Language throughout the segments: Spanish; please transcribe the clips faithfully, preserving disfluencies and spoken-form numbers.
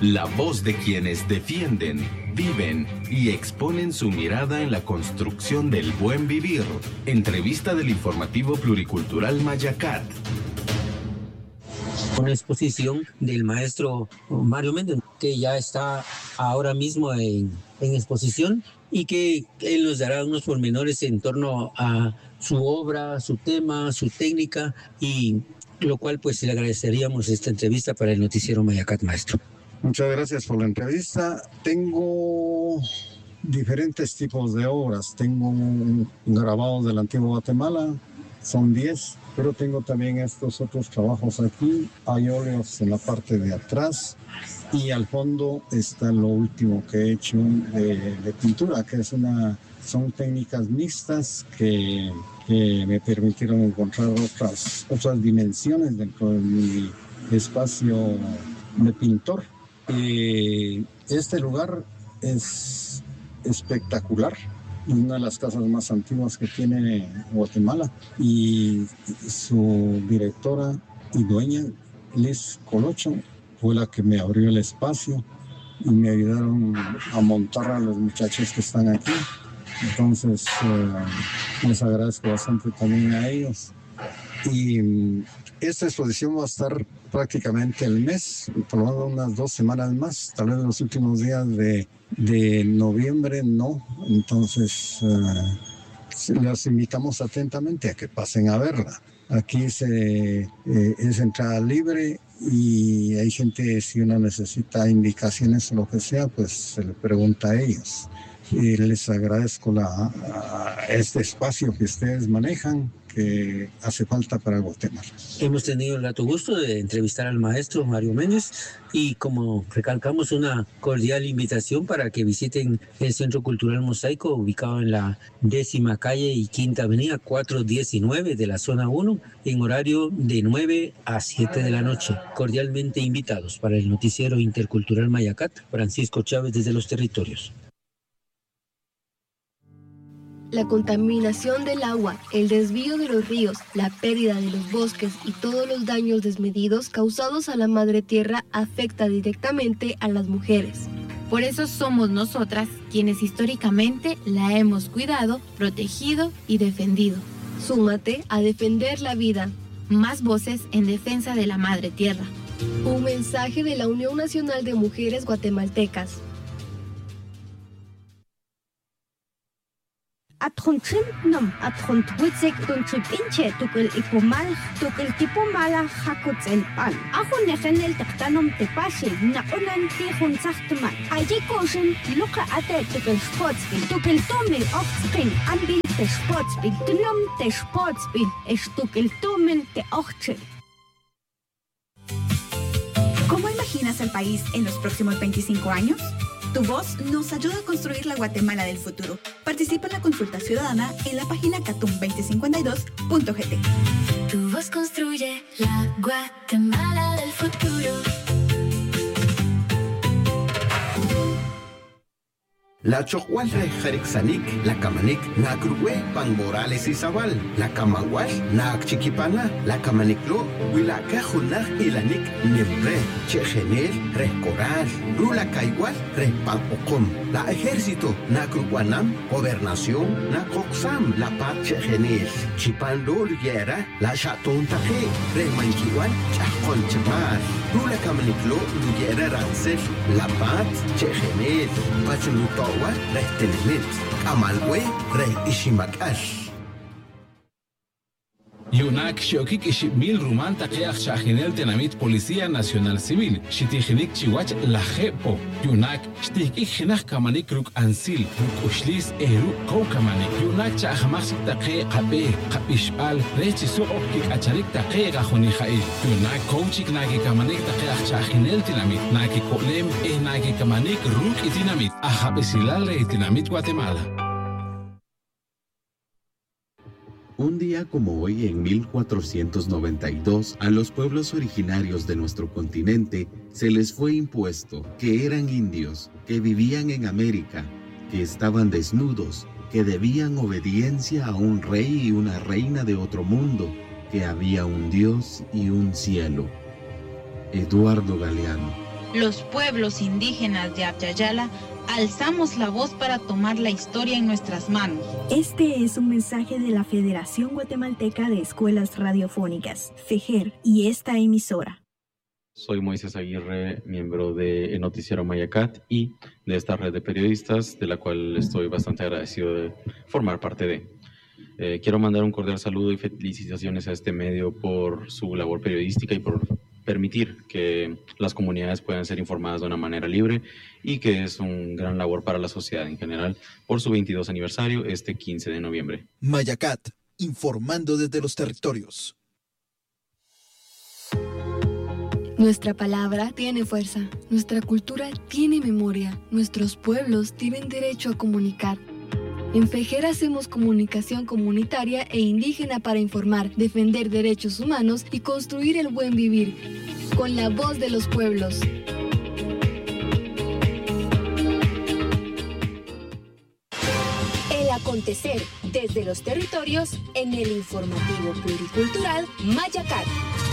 La voz de quienes defienden, viven y exponen su mirada en la construcción del buen vivir. Entrevista del informativo pluricultural Mayacat. Una exposición del maestro Mario Méndez, que ya está ahora mismo en, en exposición y que él nos dará unos pormenores en torno a su obra, su tema, su técnica, y lo cual pues le agradeceríamos esta entrevista para el noticiero Mayacat, maestro. Muchas gracias por la entrevista. Tengo diferentes tipos de obras. Tengo grabados del antiguo Guatemala, son diez, pero tengo también estos otros trabajos aquí. Hay óleos en la parte de atrás y al fondo está lo último que he hecho de, de pintura, que es una, son técnicas mixtas que, que me permitieron encontrar otras, otras dimensiones dentro de mi espacio de pintor. Eh, este lugar es espectacular, una de las casas más antiguas que tiene Guatemala, y su directora y dueña, Liz Colocho, fue la que me abrió el espacio y me ayudaron a montar a los muchachos que están aquí. Entonces eh, les agradezco bastante también a ellos. Y esta exposición va a estar prácticamente el mes, por lo menos unas dos semanas más, tal vez en los últimos días de, de noviembre no. Entonces eh, les invitamos atentamente a que pasen a verla. Aquí se, eh, es entrada libre y hay gente, si uno necesita indicaciones o lo que sea, pues se le pregunta a ellos. Y les agradezco la, a este espacio que ustedes manejan, que hace falta para Guatemala. Hemos tenido el grato gusto de entrevistar al maestro Mario Méndez y, como recalcamos, una cordial invitación para que visiten el Centro Cultural Mosaico, ubicado en la décima calle y quinta avenida cuatrocientos diecinueve de la zona uno, en horario de nueve a siete de la noche. Cordialmente invitados. Para el noticiero intercultural Mayacat, Francisco Chávez desde los territorios. La contaminación del agua, el desvío de los ríos, la pérdida de los bosques y todos los daños desmedidos causados a la madre tierra afecta directamente a las mujeres. Por eso somos nosotras quienes históricamente la hemos cuidado, protegido y defendido. Súmate a defender la vida. Más voces en defensa de la madre tierra. Un mensaje de la Unión Nacional de Mujeres Guatemaltecas. Atronchim nom atront witzek tunchip inche tukul ipomal tukul tipomala hakutzen pan ahun nehenel taktanom tepashi na unan tihun sachtman ayikoshin luka ate tukul sportsbil tukul tomil ochtspin ambil te sportsbil tunom te sportsbil es tukul tomen te ochtspil. ¿Cómo imaginas el país en los próximos veinticinco años? Tu voz nos ayuda a construir la Guatemala del futuro. Participa en la consulta ciudadana en la página catum dos mil cincuenta y dos punto g t. Tu voz construye la Guatemala del futuro. La Chocual Jerixanic, la Camanik, na Crue, Pan Morales y Zabal, la Camaguash, na Chiquipana, la Camaniclo, Huilaca Junaj y la Nick Niembre, Chejenel, Rescoral, Rula Caigual, Respan Ocom, la Ejército, na Cruguanam, Gobernación, na Coxam, la Paz Chejenel, Chipando Liguera, la Chatón Taje, Remanquigual, Chacon Chemar, Rula Camaniclo, Liguera Rancel, la Paz Chejenel, Pachunuto. Rehtenet, Amalwe, Re Ishimakal. Yunak Shokik Ishimil Ruman Takeach Shahinel Tenamit Policía Nacional Civil, Shitihinik Chiwach Lajepo, Yunak, Shtikik Hinach Kamanik Ruk Ansil, Ruk Ushlis Eru Koukamanik, Yunak Chahmasik Take Kabe, Kapishal, Rechiso Okik Acharik Take Gahonihai, Yunak Kouchik Nagi Kamanik Takeach Shahinel Tinamit, Nagi Kolem, E Nagi Kamanik Ruk Itinamit, Ahabesilal Reitinamit Guatemala. Un día como hoy, en mil cuatrocientos noventa y dos, a los pueblos originarios de nuestro continente se les fue impuesto que eran indios, que vivían en América, que estaban desnudos, que debían obediencia a un rey y una reina de otro mundo, que había un Dios y un cielo. Eduardo Galeano. los pueblos indígenas de Abya-Yala alzamos la voz para tomar la historia en nuestras manos. Este es un mensaje de la Federación Guatemalteca de Escuelas Radiofónicas, FEGER, y esta emisora. Soy Moisés Aguirre, miembro del noticiero Mayacat y de esta red de periodistas, de la cual estoy bastante agradecido de formar parte de. Eh, quiero mandar un cordial saludo y felicitaciones a este medio por su labor periodística y por permitir que las comunidades puedan ser informadas de una manera libre y que es un gran labor para la sociedad en general por su veintidós aniversario este quince de noviembre. Mayacat, informando desde los territorios. Nuestra palabra tiene fuerza, nuestra cultura tiene memoria, nuestros pueblos tienen derecho a comunicar. En FEGER hacemos comunicación comunitaria e indígena para informar, defender derechos humanos y construir el buen vivir, con la voz de los pueblos. El acontecer desde los territorios en el informativo pluricultural Mayacat.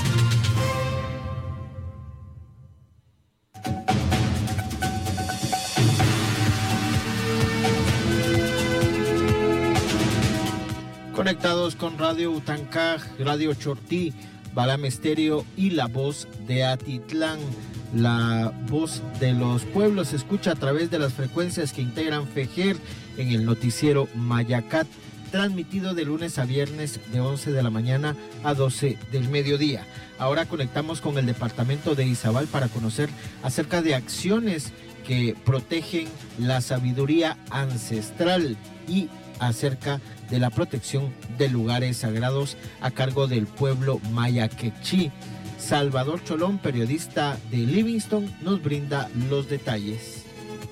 Conectados con Radio Utancaj, Radio Chortí, Balam Estéreo y La Voz de Atitlán. La voz de los pueblos se escucha a través de las frecuencias que integran FEGER en el noticiero Mayacat, transmitido de lunes a viernes de once de la mañana a doce del mediodía. Ahora conectamos con el departamento de Izabal para conocer acerca de acciones que protegen la sabiduría ancestral y acerca de la protección de lugares sagrados a cargo del pueblo maya quechí. Salvador Cholón, periodista de Livingston, nos brinda los detalles.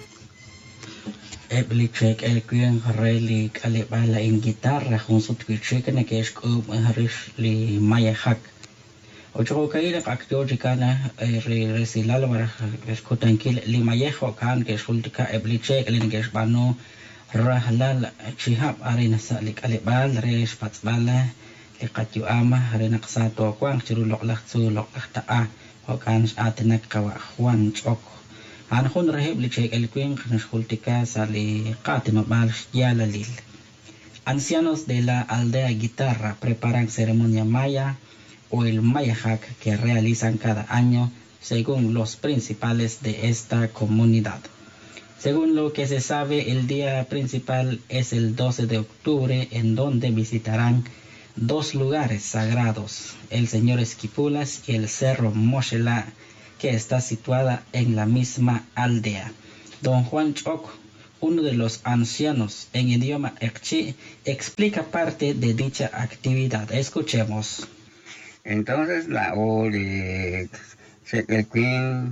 Eblichek el quien hareli kalebala en guitarra junsut kichek ne que es como harish li maya hak. Ocho kaila aktiojikana resilal para escutan que li maya kan que sultika eblichek el que es bano rahlal chihab arena salik alebal resh patsbala liqatyu ama arena qsato kwang chirulok laktsu lok ta'a hokan atnak kawa khwan chok an khun rahib lichek el queen nashkultika sali qatino bal yalalil. Ancianos de la aldea Guitarra preparan ceremonia maya o el Mayahak que realizan cada año según los principales de esta comunidad. Según lo que se sabe, el día principal es el doce de octubre, en donde visitarán dos lugares sagrados, el Señor Esquipulas y el Cerro Moshela, que está situada en la misma aldea. Don Juan Chok, uno de los ancianos en idioma Ekchi, explica parte de dicha actividad. Escuchemos. Entonces, la O de Sequelquín,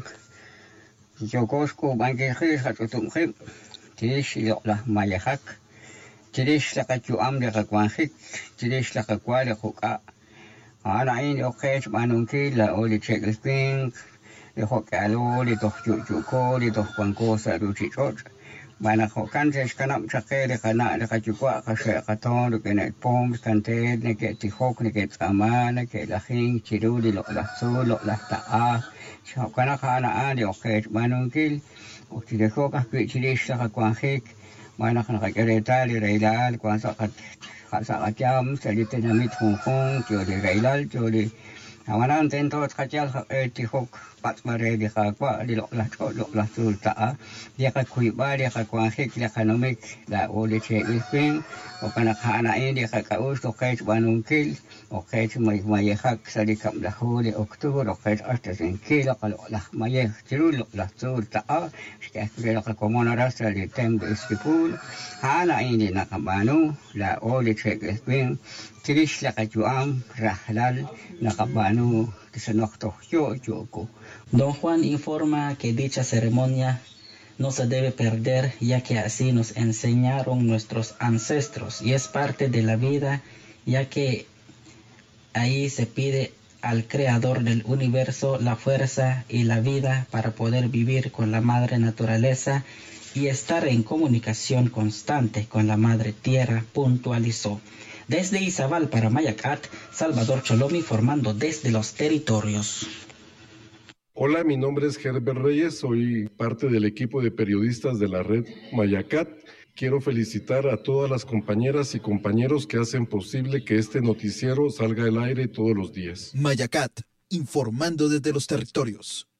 Yokosco, Banquejes, Hatutumjim, Tirish la Mayahak, Tirish la Cachuam de Raquanjik, Tirish la Cacual de Juca, Anain, Okech, Manunki, la O de Sequelquín, de Hokalo, de Tochuco, de Tojuancosa, Ruchichot, Banajocan, Canam Chaque, de Cana, de Cachuca, Cachaton, de Kenet Poms, Cantet, Neketihok, Neketama, Nekelahin, Chiru, de Lolazo, Lolata. Kana kana ade okej manungkil ukti ko ka pichirish sa kwangik mana kana kakereta li reilal kwan sa kat sa katiam sa litinamit hong hong tio di reilal tio di amanan tento katial ti hok pat mare di ka kwa di lok la ko lok la sulta dia ka kui ba dia ka kwangik dia kanomik la o de che ifing o kana kana ini dia ka kaus okej manungkil okej mai mai hak sa di kam la ho di oktober okej hasta sin kilo kalau lah mai tirul la sulta ska kira ka komona rasa di tem de skipul hana ini na kabanu la o de che ifing tirish la kajuam rahlal na kabanu Don Juan informa que dicha ceremonia no se debe perder, ya que así nos enseñaron nuestros ancestros y es parte de la vida, ya que ahí se pide al creador del universo la fuerza y la vida para poder vivir con la madre naturaleza y estar en comunicación constante con la madre tierra, puntualizó. Desde Izabal para Mayacat, Salvador Cholón informando desde los territorios. Hola, mi nombre es Herbert Reyes, soy parte del equipo de periodistas de la red Mayacat. Quiero felicitar a todas las compañeras y compañeros que hacen posible que este noticiero salga al aire todos los días. Mayacat, informando desde los territorios.